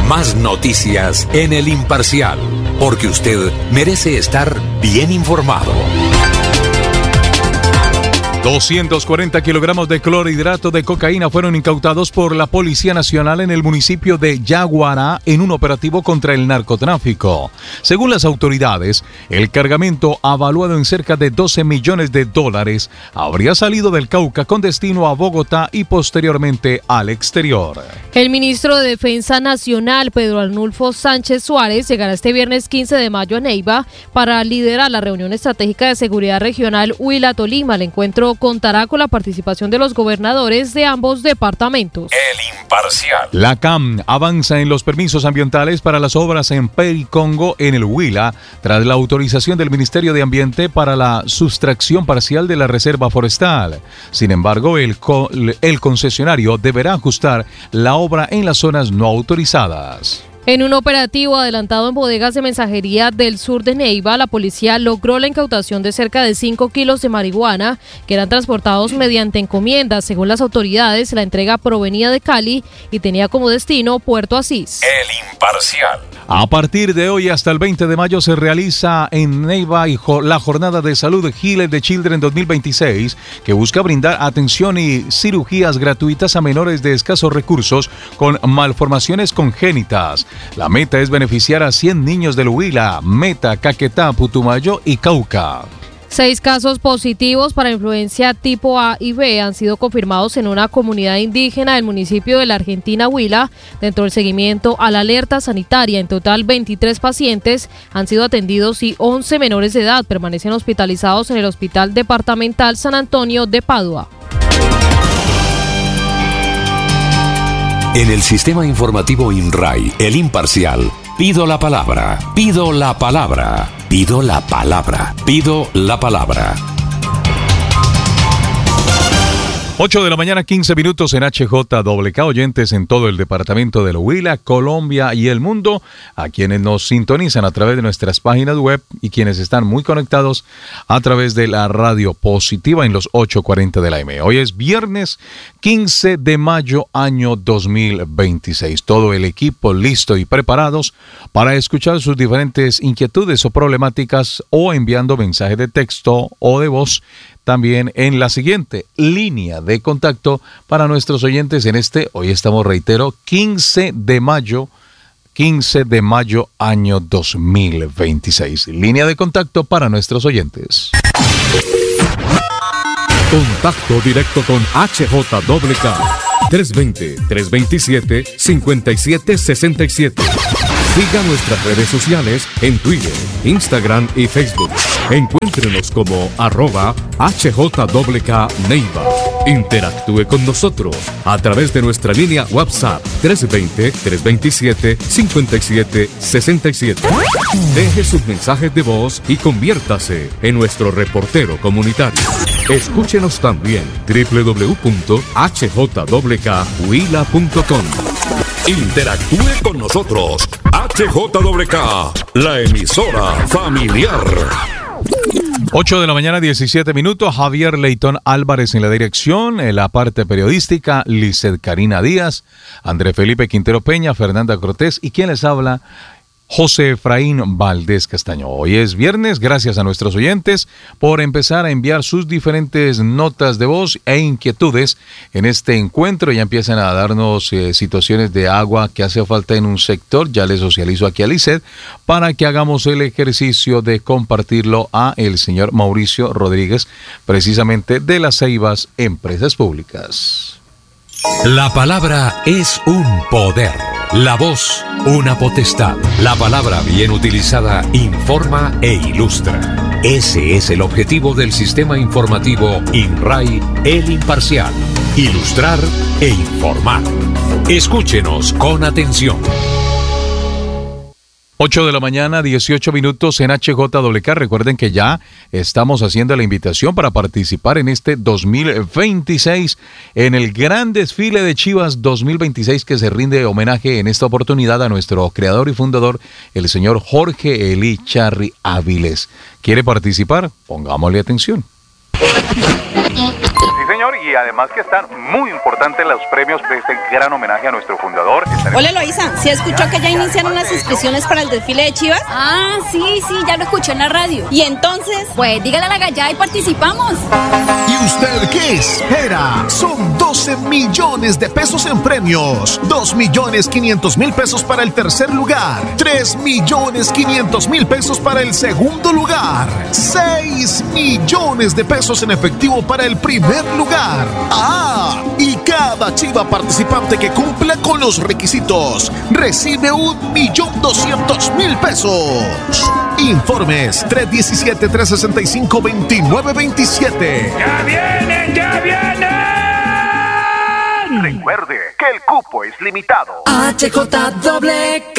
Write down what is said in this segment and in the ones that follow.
Más noticias en El Imparcial, porque usted merece estar bien informado. 240 kilogramos de clorhidrato de cocaína fueron incautados por la Policía Nacional en el municipio de Yaguará en un operativo contra el narcotráfico. Según las autoridades, el cargamento, avaluado en cerca de $12 millones, habría salido del Cauca con destino a Bogotá y posteriormente al exterior. El ministro de Defensa Nacional, Pedro Arnulfo Sánchez Suárez, llegará este viernes 15 de mayo a Neiva para liderar la reunión estratégica de seguridad regional Huila-Tolima. El encuentro contará con la participación de los gobernadores de ambos departamentos. El Imparcial. La CAM avanza en los permisos ambientales para las obras en Pericongo, en el Huila, tras la autorización del Ministerio de Ambiente para la sustracción parcial de la reserva forestal. Sin embargo, el concesionario deberá ajustar la obra en las zonas no autorizadas. En un operativo adelantado en bodegas de mensajería del sur de Neiva, la policía logró la incautación de cerca de 5 kilos de marihuana que eran transportados mediante encomiendas. Según las autoridades, la entrega provenía de Cali y tenía como destino Puerto Asís. El Imparcial. A partir de hoy hasta el 20 de mayo se realiza en Neiva la Jornada de Salud Heal the Children 2026, que busca brindar atención y cirugías gratuitas a menores de escasos recursos con malformaciones congénitas. La meta es beneficiar a 100 niños del Huila, Meta, Caquetá, Putumayo y Cauca. 6 casos positivos para influencia tipo A y B han sido confirmados en una comunidad indígena del municipio de la Argentina Huila, dentro del seguimiento a la alerta sanitaria. En total, 23 pacientes han sido atendidos y 11 menores de edad permanecen hospitalizados en el Hospital Departamental San Antonio de Padua. En el sistema informativo INRAI, El Imparcial, pido la palabra, pido la palabra, pido la palabra, pido la palabra. 8 de la mañana, 15 minutos en HJWK, oyentes en todo el departamento de Huila, Colombia y el mundo, a quienes nos sintonizan a través de nuestras páginas web y quienes están muy conectados a través de la radio positiva en los 840 de la AM. Hoy es viernes 15 de mayo, año 2026. Todo el equipo listo y preparados para escuchar sus diferentes inquietudes o problemáticas o enviando mensajes de texto o de voz. También en la siguiente línea de contacto para nuestros oyentes en hoy estamos, reitero, 15 de mayo, año 2026. Línea de contacto para nuestros oyentes. Contacto directo con HJWK 320-327-5767. Siga nuestras redes sociales en Twitter, Instagram y Facebook. Encuéntrenos como @HJWK Neiva. Interactúe con nosotros a través de nuestra línea WhatsApp 320-327-5767. Deje sus mensajes de voz y conviértase en nuestro reportero comunitario. Escúchenos también www.hjwkhuila.com. Interactúe con nosotros. HJWK, la emisora familiar. 8 de la mañana, 17 minutos. Javier Leitón Álvarez en la dirección, en la parte periodística, Lizeth Karina Díaz, André Felipe Quintero Peña, Fernanda Cortés y quien les habla, José Efraín Valdés Castaño. Hoy es viernes, gracias a nuestros oyentes por empezar a enviar sus diferentes notas de voz e inquietudes en este encuentro. Ya empiezan a darnos situaciones de agua que hace falta en un sector. Ya le socializo aquí a Lizeth para que hagamos el ejercicio de compartirlo a el señor Mauricio Rodríguez, precisamente de Las Ceibas Empresas Públicas. La palabra es un poder. La voz, una potestad. La palabra bien utilizada informa e ilustra. Ese es el objetivo del sistema informativo INRAI, El Imparcial. Ilustrar e informar. Escúchenos con atención. 8 de la mañana, 18 minutos en HJWK. Recuerden que ya estamos haciendo la invitación para participar en este 2026 en el gran desfile de Chivas 2026 que se rinde homenaje en esta oportunidad a nuestro creador y fundador, el señor Jorge Eli Charri Áviles. ¿Quiere participar? Pongámosle atención. Sí, señor, y además que están muy importantes los premios de este gran homenaje a nuestro fundador. Hola Eloísa, ¿sí escuchó que ya iniciaron las inscripciones para el desfile de Chivas? Ah, sí, ya lo escuché en la radio. ¿Y entonces? Pues dígale a la gallada y participamos. ¿Y usted qué espera? Son 12 millones de pesos en premios, 2.500.000 pesos para el tercer lugar, 3.500.000 pesos para el segundo lugar, 6 millones de pesos en efectivo para el primer lugar. ¡Ah! Y cada chiva participante que cumpla con los requisitos recibe 1.200.000 pesos. Informes 317-365-2927. ¡Ya vienen, ya vienen! Recuerde que el cupo es limitado. HJWK.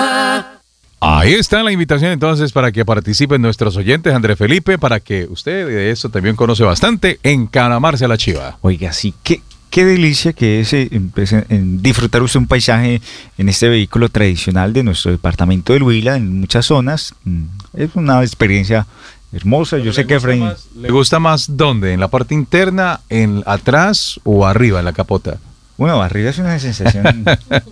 Ahí está la invitación entonces para que participen nuestros oyentes, André Felipe, para que usted de eso también conoce bastante, encaramarse a la chiva. Oiga, sí, qué delicia que es en disfrutar usted un paisaje en este vehículo tradicional de nuestro departamento del Huila, en muchas zonas. Es una experiencia hermosa. Yo sé que Efraín... ¿Le gusta más dónde? ¿En la parte interna, en atrás o arriba, en la capota? Bueno, arriba es una sensación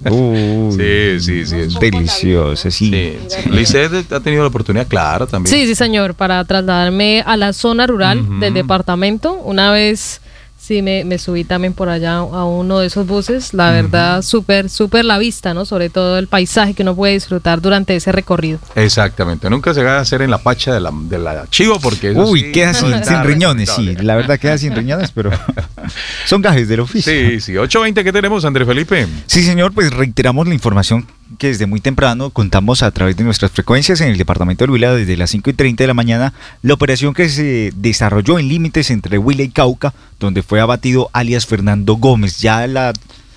sí, es deliciosa, sí. Lisset ha tenido la oportunidad, claro, también. Sí, señor, para trasladarme a la zona rural del departamento. Una vez sí me subí también por allá a uno de esos buses. La verdad, súper la vista, ¿no? Sobre todo el paisaje que uno puede disfrutar durante ese recorrido. Exactamente. Nunca se va a hacer en la pacha de la chiva porque eso queda sin riñones, sí. La verdad queda sin riñones, pero son gajes del oficio. Sí. 8:20, ¿qué tenemos, André Felipe? Sí, señor, pues reiteramos la información que desde muy temprano contamos a través de nuestras frecuencias en el departamento del Huila desde las 5:30 de la mañana, la operación que se desarrolló en límites entre Huila y Cauca, donde fue abatido alias Fernando Gómez. Ya la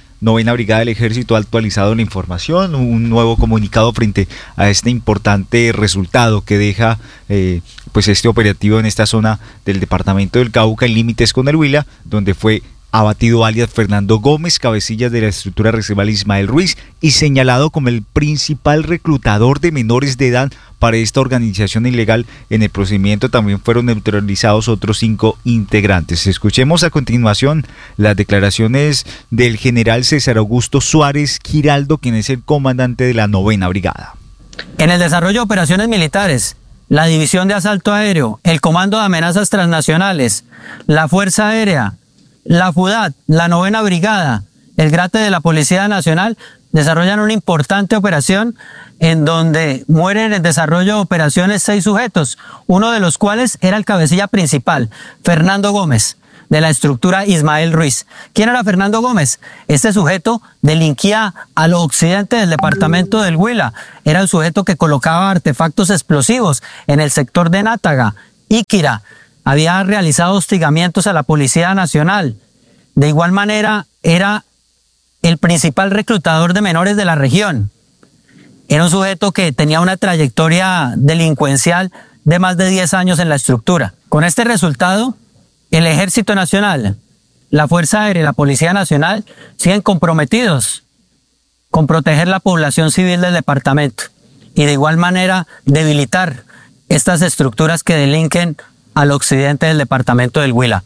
9ª Brigada del Ejército ha actualizado la información, un nuevo comunicado frente a este importante resultado que deja pues este operativo en esta zona del departamento del Cauca, en límites con el Huila, donde fue abatido alias Fernando Gómez, cabecilla de la estructura reserval Ismael Ruiz y señalado como el principal reclutador de menores de edad para esta organización ilegal. En el procedimiento también fueron neutralizados otros 5 integrantes. Escuchemos a continuación las declaraciones del general César Augusto Suárez Giraldo, quien es el comandante de la 9ª Brigada. En el desarrollo de operaciones militares, la División de Asalto Aéreo, el Comando de Amenazas Transnacionales, la Fuerza Aérea, la FUDAT, la 9ª Brigada, el GRATE de la Policía Nacional desarrollan una importante operación en donde mueren en el desarrollo de operaciones 6 sujetos, uno de los cuales era el cabecilla principal, Fernando Gómez, de la estructura Ismael Ruiz. ¿Quién era Fernando Gómez? Este sujeto delinquía al occidente del departamento del Huila. Era el sujeto que colocaba artefactos explosivos en el sector de Nátaga, Íquira. Había realizado hostigamientos a la Policía Nacional. De igual manera, era el principal reclutador de menores de la región. Era un sujeto que tenía una trayectoria delincuencial de más de 10 años en la estructura. Con este resultado, el Ejército Nacional, la Fuerza Aérea y la Policía Nacional siguen comprometidos con proteger la población civil del departamento y de igual manera debilitar estas estructuras que delinquen al occidente del departamento del Huila.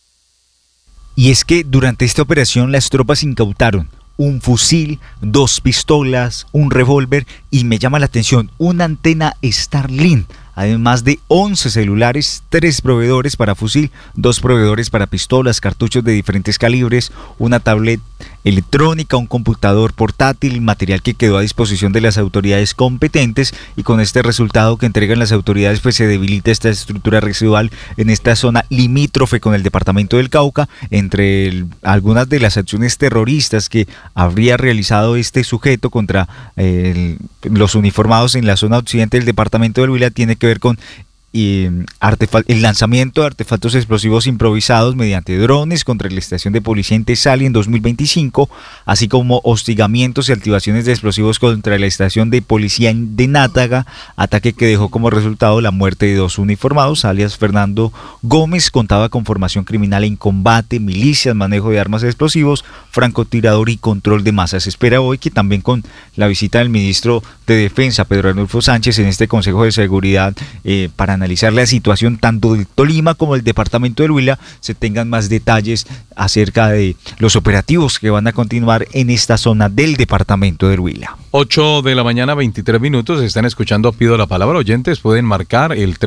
Y es que durante esta operación las tropas incautaron un fusil, 2 pistolas, un revólver y, me llama la atención, una antena Starlink, además de 11 celulares, 3 proveedores para fusil, 2 proveedores para pistolas, cartuchos de diferentes calibres, una tablet electrónica, un computador portátil, material que quedó a disposición de las autoridades competentes. Y con este resultado que entregan las autoridades, pues se debilita esta estructura residual en esta zona limítrofe con el departamento del Cauca. Entre algunas de las acciones terroristas que habría realizado este sujeto contra los uniformados en la zona occidente del departamento del Huila tiene que ver con el lanzamiento de artefactos explosivos improvisados mediante drones contra la estación de policía en Tesalia en 2025, así como hostigamientos y activaciones de explosivos contra la estación de policía de Nátaga, ataque que dejó como resultado la muerte de 2 uniformados. Alias Fernando Gómez contaba con formación criminal en combate, milicias, manejo de armas explosivos, francotirador y control de masas. Se espera hoy que también con la visita del ministro de Defensa, Pedro Arnulfo Sánchez, en este Consejo de Seguridad para analizar analizar la situación tanto del Tolima como del departamento del Huila, se tengan más detalles acerca de los operativos que van a continuar en esta zona del departamento del Huila. 8 de la mañana, 23 minutos. Están escuchando Pido la Palabra. Oyentes, pueden marcar el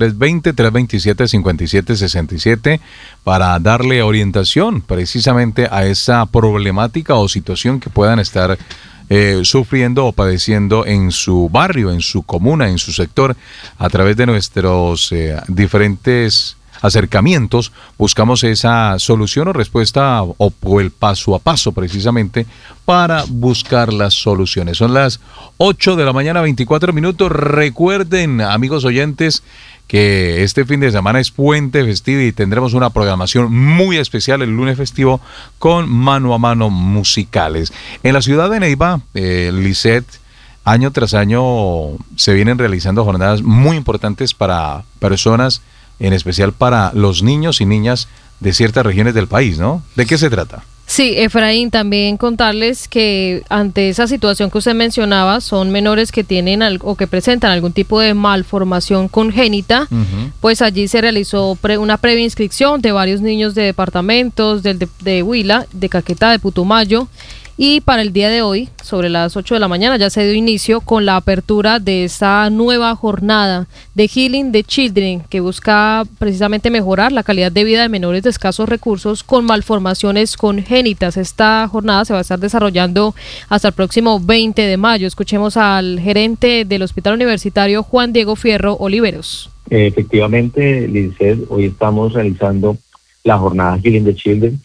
320-327-5767 para darle orientación precisamente a esa problemática o situación que puedan estar sufriendo o padeciendo en su barrio, en su comuna, en su sector. A través de nuestros diferentes acercamientos buscamos esa solución o respuesta o el paso a paso precisamente para buscar las soluciones. Son las 8 de la mañana, 24 minutos. Recuerden, amigos oyentes, que este fin de semana es puente festivo y tendremos una programación muy especial el lunes festivo con mano a mano musicales. En la ciudad de Neiva, Lisset, año tras año se vienen realizando jornadas muy importantes para personas, en especial para los niños y niñas de ciertas regiones del país, ¿no? ¿De qué se trata? Sí, Efraín, también contarles que ante esa situación que usted mencionaba, son menores que tienen o que presentan algún tipo de malformación congénita, pues allí se realizó una previa inscripción de varios niños de departamentos, de Huila, de Caquetá, de Putumayo, y para el día de hoy, sobre las 8 de la mañana, ya se dio inicio con la apertura de esta nueva jornada de Healing the Children, que busca precisamente mejorar la calidad de vida de menores de escasos recursos con malformaciones congénitas. Esta jornada se va a estar desarrollando hasta el próximo 20 de mayo. Escuchemos al gerente del Hospital Universitario, Juan Diego Fierro Oliveros. Efectivamente, Lizeth, hoy estamos realizando la jornada Healing the Children.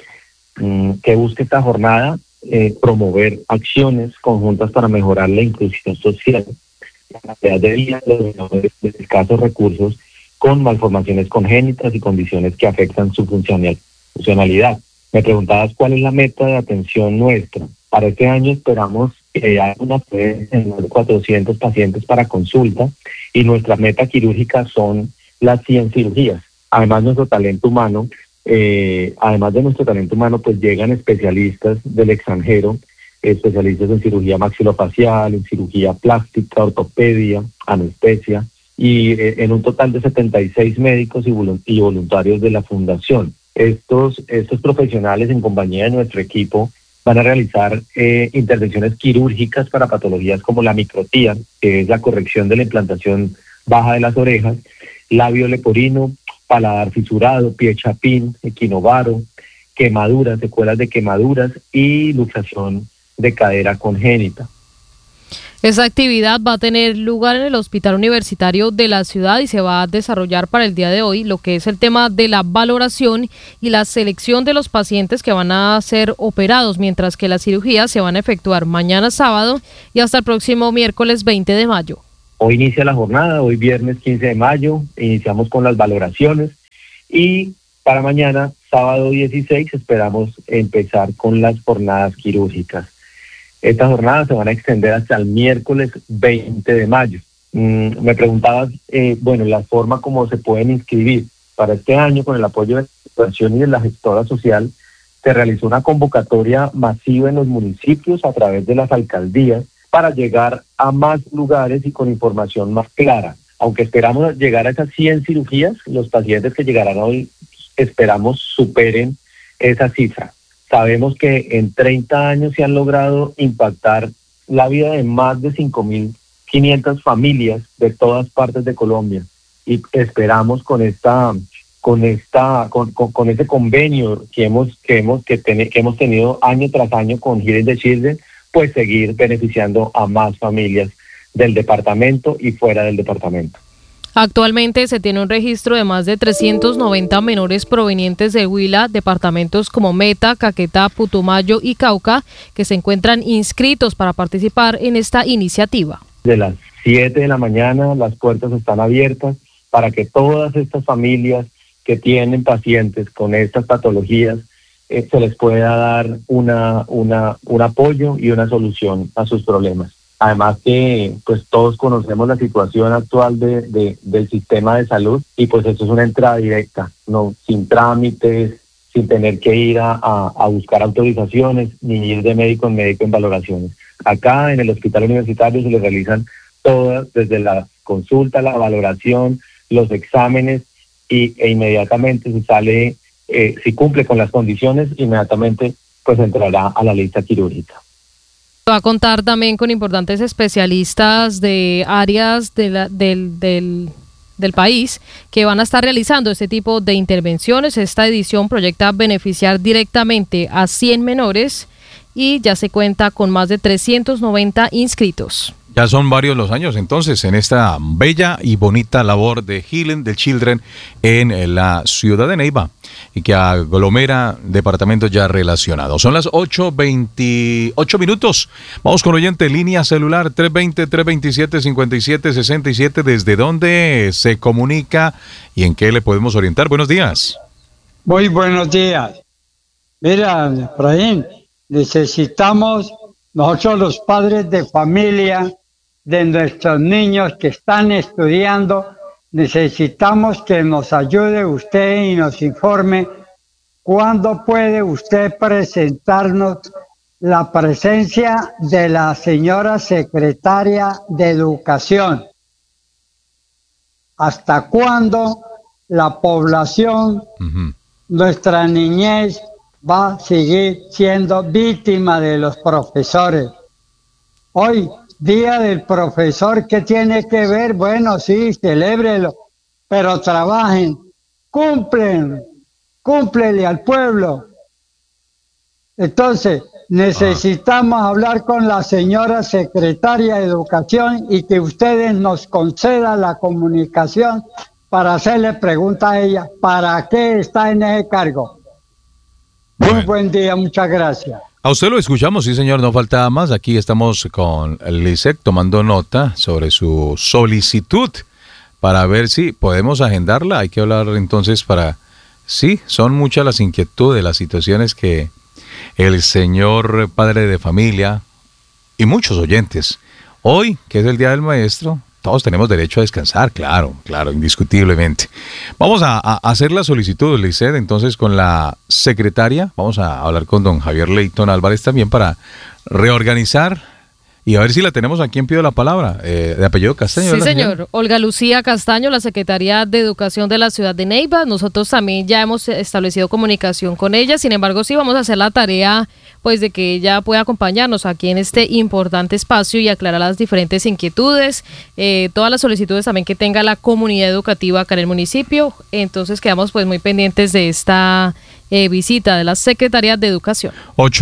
¿Qué busca esta jornada? Promover acciones conjuntas para mejorar la inclusión social, la calidad de vida de los menores de escasos recursos con malformaciones congénitas y condiciones que afectan su funcionalidad. Me preguntabas cuál es la meta de atención nuestra. Para este año esperamos que haya una presencia de más de 400 pacientes para consulta y nuestra meta quirúrgica son las 100 cirugías. Además, nuestro talento humano pues llegan especialistas del extranjero, especialistas en cirugía maxilofacial, en cirugía plástica, ortopedia, anestesia, y en un total de 76 médicos y voluntarios de la fundación. Estos profesionales, en compañía de nuestro equipo, van a realizar intervenciones quirúrgicas para patologías como la microtía, que es la corrección de la implantación baja de las orejas, labio leporino, paladar fisurado, pie chapín, equinovaro, quemaduras, secuelas de quemaduras y luxación de cadera congénita. Esta actividad va a tener lugar en el Hospital Universitario de la ciudad y se va a desarrollar para el día de hoy lo que es el tema de la valoración y la selección de los pacientes que van a ser operados, mientras que las cirugías se van a efectuar mañana sábado y hasta el próximo miércoles 20 de mayo. Hoy inicia la jornada, hoy viernes 15 de mayo, iniciamos con las valoraciones y para mañana, sábado 16, esperamos empezar con las jornadas quirúrgicas. Estas jornadas se van a extender hasta el miércoles 20 de mayo. Me preguntabas, la forma como se pueden inscribir. Para este año, con el apoyo de la Fundación y de la gestora social, se realizó una convocatoria masiva en los municipios a través de las alcaldías para llegar a más lugares y con información más clara. Aunque esperamos llegar a esas 100 cirugías, los pacientes que llegarán hoy esperamos superen esa cifra. Sabemos que en 30 años se han logrado impactar la vida de más de 5.500 familias de todas partes de Colombia y esperamos con ese convenio que hemos tenido año tras año con Healing the Children, pues seguir beneficiando a más familias del departamento y fuera del departamento. Actualmente se tiene un registro de más de 390 menores provenientes de Huila, departamentos como Meta, Caquetá, Putumayo y Cauca, que se encuentran inscritos para participar en esta iniciativa. De las 7 de la mañana las puertas están abiertas para que todas estas familias que tienen pacientes con estas patologías se les pueda dar un apoyo y una solución a sus problemas. Además que pues todos conocemos la situación actual del sistema de salud y pues eso es una entrada directa, no sin trámites, sin tener que ir a buscar autorizaciones ni ir de médico en médico en valoraciones. Acá en el Hospital Universitario se les realizan todas, desde la consulta, la valoración, los exámenes e inmediatamente si sale, si cumple con las condiciones, inmediatamente pues entrará a la lista quirúrgica. Va a contar también con importantes especialistas de áreas del país que van a estar realizando este tipo de intervenciones. Esta edición proyecta beneficiar directamente a 100 menores y ya se cuenta con más de 390 inscritos. Ya son varios los años entonces en esta bella y bonita labor de Healing the Children en la ciudad de Neiva y que aglomera departamentos ya relacionados. Son las 8:28 minutos. Vamos con oyente, línea celular 320-327-5767. ¿Desde dónde se comunica y en qué le podemos orientar? Buenos días. Muy buenos días. Mira, Efraín, necesitamos nosotros los padres de familia de nuestros niños que están estudiando, necesitamos que nos ayude usted y nos informe cuándo puede usted presentarnos la presencia de la señora secretaria de Educación. ¿Hasta cuándo la población, nuestra niñez, va a seguir siendo víctima de los profesores? Hoy, Día del Profesor, ¿qué tiene que ver? Bueno, sí, celébrelo, pero trabajen, cúmplele al pueblo. Entonces, necesitamos hablar con la señora secretaria de Educación y que ustedes nos concedan la comunicación para hacerle pregunta a ella, ¿para qué está en ese cargo? Muy buen día, muchas gracias. A usted lo escuchamos, sí señor, no faltaba más. Aquí estamos con Lisset tomando nota sobre su solicitud para ver si podemos agendarla. Hay que hablar entonces para... Sí, son muchas las inquietudes, las situaciones que el señor padre de familia y muchos oyentes, hoy, que es el Día del Maestro, todos tenemos derecho a descansar, claro, indiscutiblemente. Vamos a hacer la solicitud, Lisset, entonces con la secretaria. Vamos a hablar con don Javier Leyton Álvarez también para reorganizar y a ver si la tenemos aquí en Pido la Palabra, de apellido Castaño. Sí, señor. Olga Lucía Castaño, la Secretaría de Educación de la ciudad de Neiva. Nosotros también ya hemos establecido comunicación con ella. Sin embargo, sí vamos a hacer la tarea pues de que ella pueda acompañarnos aquí en este importante espacio y aclarar las diferentes inquietudes, todas las solicitudes también que tenga la comunidad educativa acá en el municipio. Entonces quedamos pues muy pendientes de esta visita de la Secretaría de Educación.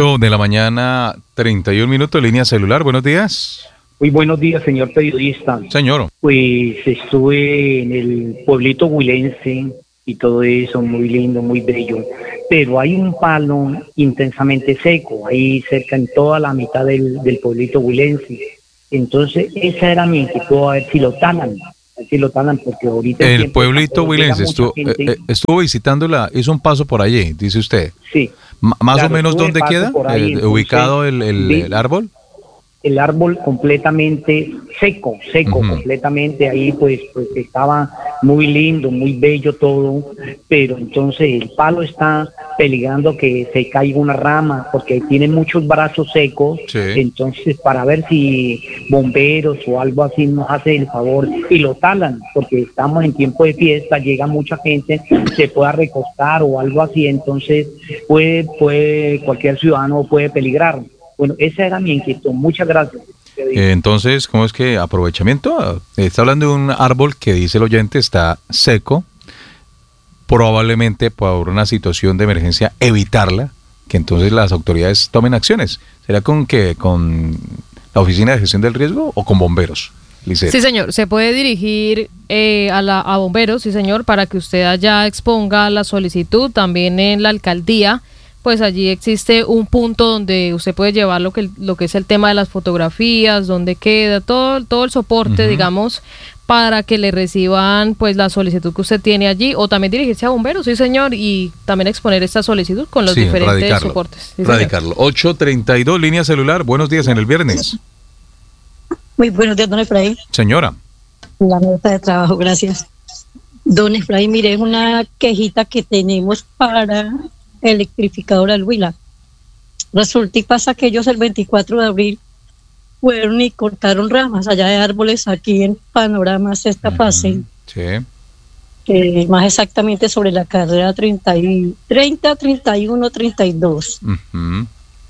8:31 a.m, línea celular. Buenos días. Muy buenos días, señor periodista. Señor. Pues estuve en el pueblito huilense y todo eso, muy lindo, muy bello, pero hay un palo intensamente seco, ahí cerca en toda la mitad del pueblito huilense. Entonces, esa era mi inquietud, a ver si lo talan, porque ahorita... El pueblito huilense, estuvo visitándola, hizo un paso por allí, dice usted. Sí. ¿Más o menos dónde queda ubicado el árbol? El árbol completamente seco, completamente ahí pues estaba muy lindo, muy bello todo, pero entonces el palo está peligrando que se caiga una rama porque tiene muchos brazos secos. Sí. Entonces para ver si bomberos o algo así nos hace el favor y lo talan, porque estamos en tiempo de fiesta, llega mucha gente, se pueda recostar o algo así, entonces puede cualquier ciudadano puede peligrar. Bueno, esa era mi inquietud. Muchas gracias. Entonces, ¿cómo es que aprovechamiento? Está hablando de un árbol que, dice el oyente, está seco. Probablemente por una situación de emergencia evitarla, que entonces las autoridades tomen acciones. ¿Será con la Oficina de Gestión del Riesgo o con bomberos? Lisset. Sí, señor. Se puede dirigir a bomberos, sí, señor, para que usted allá exponga la solicitud. También en la alcaldía, pues allí existe un punto donde usted puede llevar lo que es el tema de las fotografías, donde queda todo el soporte, digamos, para que le reciban pues la solicitud que usted tiene allí, o también dirigirse a bomberos, sí señor, y también exponer esta solicitud con los diferentes soportes. Sí, radicarlo. 8:32, línea celular. Buenos días en el viernes. Muy buenos días, don Efraín. Señora. La nota de trabajo, gracias. Don Efraín, mire, es una quejita que tenemos para electrificador al Huila. Resulta y pasa que ellos el 24 de abril fueron y cortaron ramas allá de árboles aquí en Panorama Sexta Fase. Sí. más exactamente sobre la carrera 30, 31, 32. Uh-huh.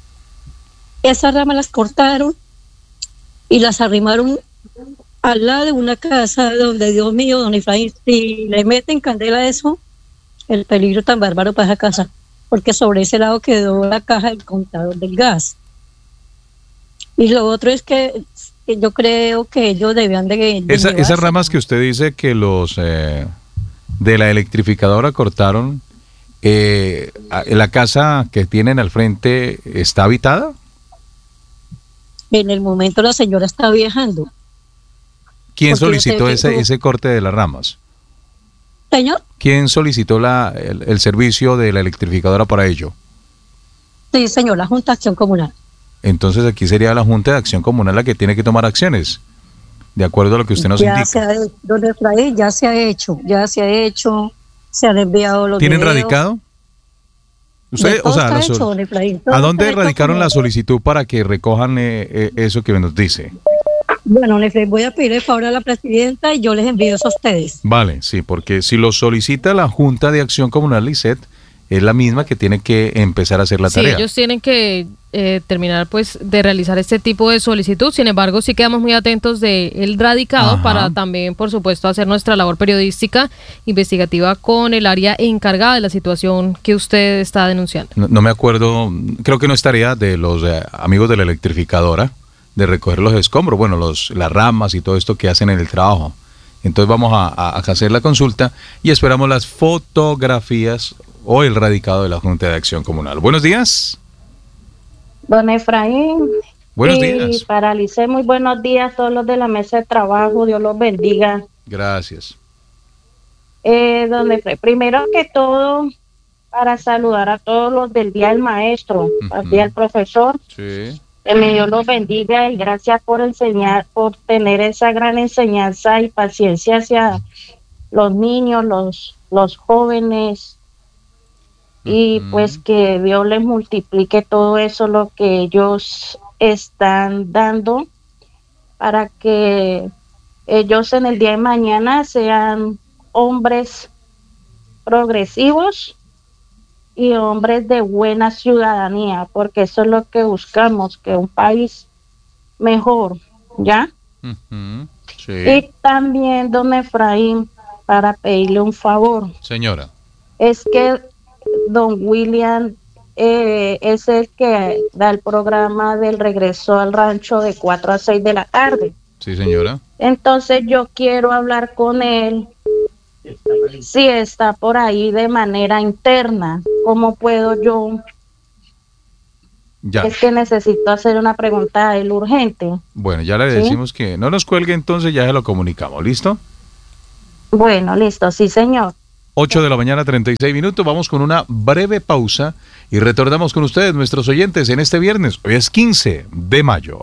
Esas ramas las cortaron y las arrimaron al lado de una casa donde, Dios mío, don Efraín, si le meten candela a eso, el peligro tan bárbaro para esa casa, porque sobre ese lado quedó la caja del contador del gas. Y lo otro es que yo creo que ellos debían de esas ramas que usted dice que los de la electrificadora cortaron, ¿la casa que tienen al frente está habitada? En el momento la señora está viajando. ¿Quién solicitó ese corte de las ramas? ¿Señor? ¿Quién solicitó el servicio de la electrificadora para ello? Sí, señor, la Junta de Acción Comunal. Entonces aquí sería la Junta de Acción Comunal la que tiene que tomar acciones, de acuerdo a lo que usted nos indica. Don Efraín, ya se ha hecho, se han enviado los ¿Tienen videos. radicado? Usted, o sea, ¿a dónde radicaron la solicitud para que recojan eso que nos dice? Bueno, les voy a pedir el favor a la presidenta y yo les envío eso a ustedes. Vale, sí, porque si lo solicita la Junta de Acción Comunal Lisset, es la misma que tiene que empezar a hacer la tarea. Sí, ellos tienen que terminar pues de realizar este tipo de solicitud. Sin embargo, sí quedamos muy atentos del radicado. Ajá. Para también, por supuesto, hacer nuestra labor periodística investigativa con el área encargada de la situación que usted está denunciando. No me acuerdo, creo que no es tarea de los amigos de la electrificadora de recoger los escombros, bueno, las ramas y todo esto que hacen en el trabajo. Entonces vamos a hacer la consulta y esperamos las fotografías o el radicado de la Junta de Acción Comunal. Buenos días. Don Efraín. Buenos días. Y para Lisset, muy buenos días a todos los de la mesa de trabajo. Dios los bendiga. Gracias. Don Efraín, primero que todo, para saludar a todos los del Día del Maestro, al Día del Profesor. Sí. Que me Dios los bendiga y gracias por enseñar, por tener esa gran enseñanza y paciencia hacia los niños, los jóvenes. Y pues que Dios les multiplique todo eso, lo que ellos están dando, para que ellos en el día de mañana sean hombres progresivos y hombres de buena ciudadanía, porque eso es lo que buscamos, que un país mejor, ¿ya? Sí. Y también, don Efraín, para pedirle un favor. Señora. Es que don William es el que da el programa del regreso al rancho de 4 a 6 de la tarde. Sí, señora. Entonces yo quiero hablar con él, si está por ahí de manera interna. ¿Cómo puedo yo? Ya. Es que necesito hacer una pregunta a él urgente. Bueno, ya le decimos que no nos cuelgue, entonces ya se lo comunicamos. ¿Listo? Bueno, listo, sí, señor. 8 de la mañana, 36 minutos. Vamos con una breve pausa y retornamos con ustedes, nuestros oyentes, en este viernes. Hoy es 15 de mayo.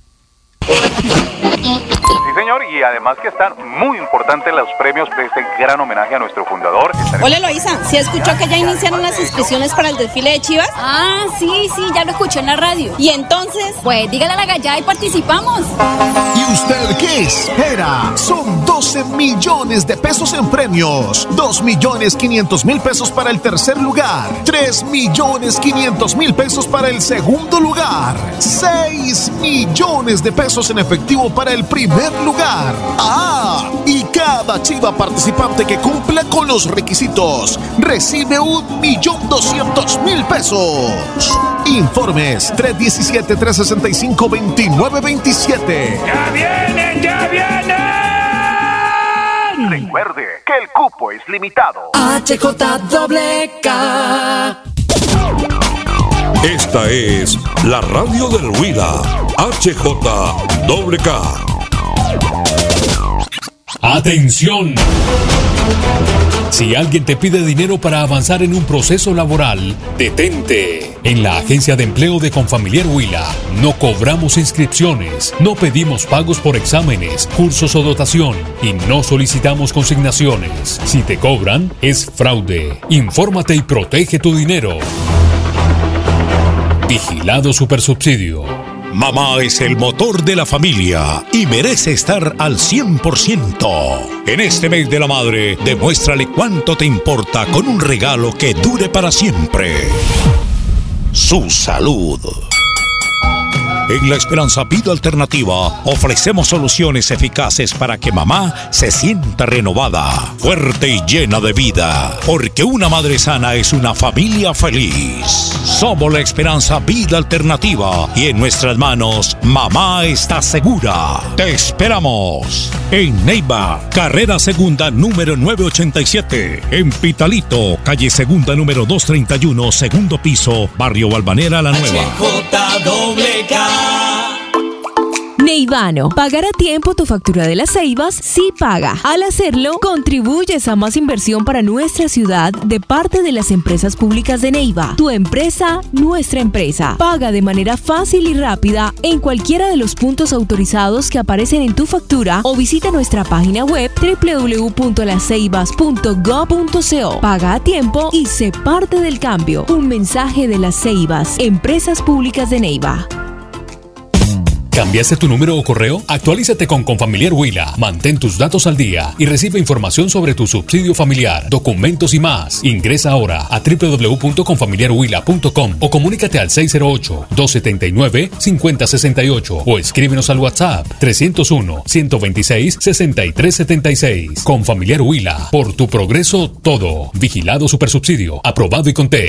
Sí, señor, y además que están muy importantes los premios de este gran homenaje a nuestro fundador. Hola, Eloísa, ¿sí escuchó que ya iniciaron las inscripciones para el desfile de Chivas? Ah, sí, ya lo escuché en la radio. ¿Y entonces? Pues dígale a la gallada y participamos. ¿Y usted qué espera? Son 12 millones de pesos en premios, 2.500.000 pesos para el tercer lugar, 3.500.000 pesos para el segundo lugar, 6 millones de pesos en efectivo para el primer lugar. Ah, y cada chiva participante que cumpla con los requisitos recibe 1.200.000 pesos. Informes 317-365-2927. ¡Ya vienen, ya vienen! Recuerde que el cupo es limitado. HJWK. Esta es la radio del Huila, HJWK. ¡Atención! Si alguien te pide dinero para avanzar en un proceso laboral, detente. En la Agencia de Empleo de Confamiliar Huila no cobramos inscripciones, no pedimos pagos por exámenes, cursos o dotación y no solicitamos consignaciones. Si te cobran, es fraude. Infórmate y protege tu dinero. Vigilado Supersubsidio. Mamá es el motor de la familia y merece estar al 100%. En este mes de la madre, demuéstrale cuánto te importa con un regalo que dure para siempre. Su salud. En La Esperanza Vida Alternativa ofrecemos soluciones eficaces para que mamá se sienta renovada, fuerte y llena de vida, porque una madre sana es una familia feliz. Somos La Esperanza Vida Alternativa y en nuestras manos mamá está segura. Te esperamos en Neiva, carrera segunda número 987, en Pitalito, calle segunda número 231, segundo piso, barrio Balvanera La Nueva. HJWK. Neivano, pagar a tiempo tu factura de las Ceibas sí paga. Al hacerlo, contribuyes a más inversión para nuestra ciudad de parte de las empresas públicas de Neiva. Tu empresa, nuestra empresa. Paga de manera fácil y rápida en cualquiera de los puntos autorizados que aparecen en tu factura o visita nuestra página web www.laceibas.gov.co. Paga a tiempo y sé parte del cambio. Un mensaje de las Ceibas, empresas públicas de Neiva. ¿Cambiaste tu número o correo? Actualízate con Confamiliar Huila. Mantén tus datos al día y recibe información sobre tu subsidio familiar, documentos y más. Ingresa ahora a www.confamiliarhuila.com o comunícate al 608-279-5068 o escríbenos al WhatsApp 301-126-6376. Confamiliar Huila. Por tu progreso, todo. Vigilado Supersubsidio. Aprobado y conté.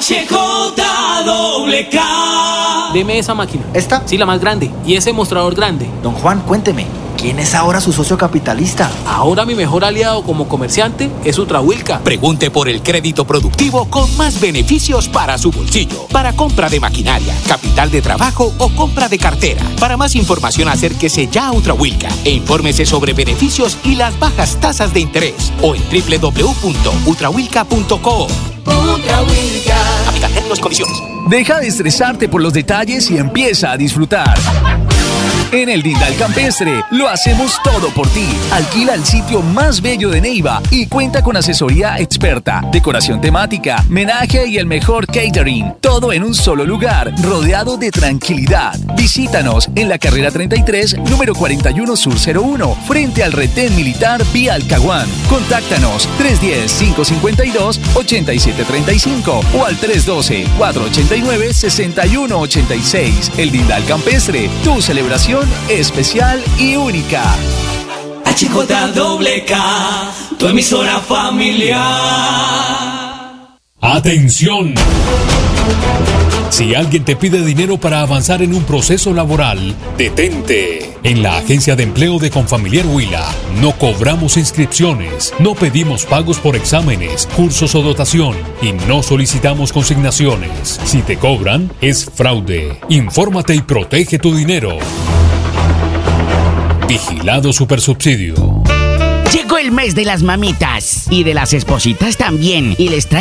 HJWK. Deme esa máquina. ¿Esta? Sí, la más grande. Y ese mostrador grande. Don Juan, cuénteme, ¿quién es ahora su socio capitalista? Ahora mi mejor aliado como comerciante es Ultrahuilca. Pregunte por el crédito productivo con más beneficios para su bolsillo. Para compra de maquinaria, capital de trabajo o compra de cartera. Para más información, acérquese ya a Ultrahuilca e infórmese sobre beneficios y las bajas tasas de interés. O en www.ultrahuilca.co. Aplican términos y condiciones. Deja de estresarte por los detalles y empieza a disfrutar. En el Dindal Campestre lo hacemos todo por ti. Alquila el sitio más bello de Neiva y cuenta con asesoría experta, decoración temática, menaje y el mejor catering. Todo en un solo lugar, rodeado de tranquilidad. Visítanos en la carrera 33, número 41 Sur 01, frente al retén militar vía Alcahuán. Contáctanos 310-552-8735 o al 312-489-6186. El Dindal Campestre, tu celebración especial y única. HJWK, tu emisora familiar. ¡Atención! Si alguien te pide dinero para avanzar en un proceso laboral, detente. En la Agencia de Empleo de Confamiliar Huila no cobramos inscripciones, no pedimos pagos por exámenes, cursos o dotación y no solicitamos consignaciones. Si te cobran, es fraude. Infórmate y protege tu dinero. Vigilado Supersubsidio. Llegó el mes de las mamitas y de las espositas también y les trae